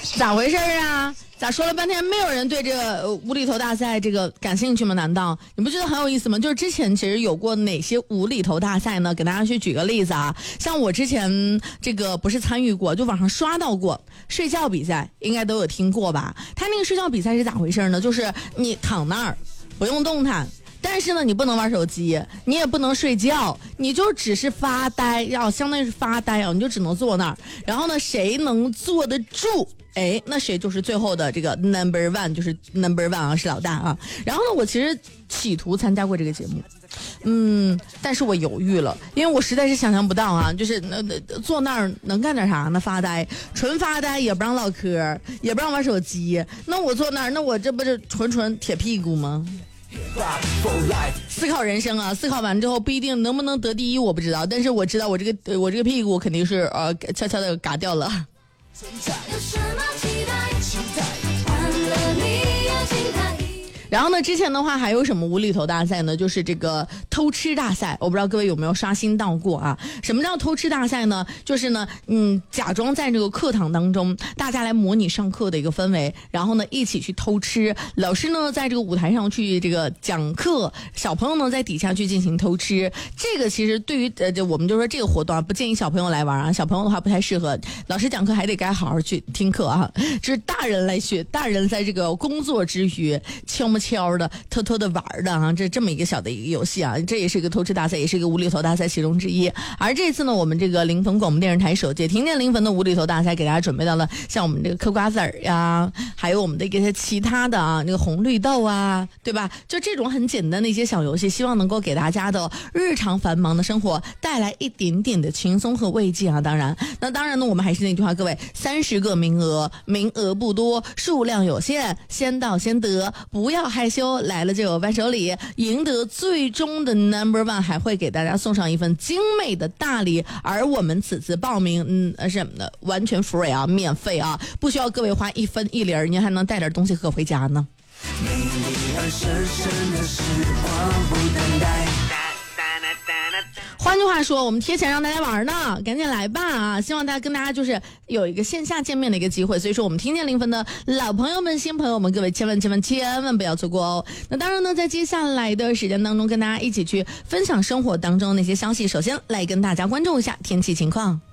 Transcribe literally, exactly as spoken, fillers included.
咋回事啊？咋说了半天没有人对这个无厘头大赛这个感兴趣吗？难道你不觉得很有意思吗？就是之前其实有过哪些无厘头大赛呢？给大家去举个例子啊，像我之前这个不是参与过，就网上刷到过睡觉比赛，应该都有听过吧？他那个睡觉比赛是咋回事呢？就是你躺那儿不用动弹。但是呢，你不能玩手机，你也不能睡觉，你就只是发呆，要相当于是发呆啊，你就只能坐那儿。然后呢，谁能坐得住，哎，那谁就是最后的这个 number one， 就是 number one 啊，是老大啊。然后呢，我其实企图参加过这个节目，嗯，但是我犹豫了，因为我实在是想象不到啊，就是那、呃、坐那儿能干点啥呢？发呆，纯发呆，也不让唠嗑，也不让玩手机。那我坐那儿，那我这不是纯纯铁屁股吗？思考人生啊，思考完之后不一定能不能得第一，我不知道，但是我知道我这个我这个屁股肯定是呃悄悄的嘎掉了。然后呢，之前的话还有什么无厘头大赛呢？就是这个偷吃大赛，我不知道各位有没有刷新到过啊？什么叫偷吃大赛呢？就是呢，嗯，假装在这个课堂当中，大家来模拟上课的一个氛围，然后呢一起去偷吃。老师呢在这个舞台上去这个讲课，小朋友呢在底下去进行偷吃。这个其实对于呃，就我们就说这个活动啊，不建议小朋友来玩啊，小朋友的话不太适合。老师讲课还得该好好去听课啊，这是大人来学，大人在这个工作之余悄么悄的偷偷的玩的啊，这这么一个小的一个游戏啊，这也是一个偷吃大赛，也是一个无厘头大赛其中之一。而这次呢，我们这个临汾广播电视台首届听见临汾的无厘头大赛，给大家准备到了像我们这个嗑瓜子儿呀，还有我们的一些其他的啊，那个红绿豆啊，对吧？就这种很简单的一些小游戏，希望能够给大家的日常繁忙的生活带来一点点的轻松和慰藉啊。当然，那当然呢，我们还是那句话，各位，三十个名额，名额不多，数量有限，先到先得，不要害羞，来了就有伴手礼，赢得最终的 number one， 还会给大家送上一份精美的大礼。而我们此次报名，嗯，是完全 free 啊，免费啊，不需要各位花一分一厘，您还能带点东西喝回家呢。美丽而深深的时光不等待。换句话说，我们贴钱让大家玩呢，赶紧来吧啊！希望大家跟大家就是有一个线下见面的一个机会，所以说我们听见临汾的老朋友们、新朋友们，各位千万千万千万不要错过哦。那当然呢，在接下来的时间当中，跟大家一起去分享生活当中那些消息。首先来跟大家关注一下天气情况。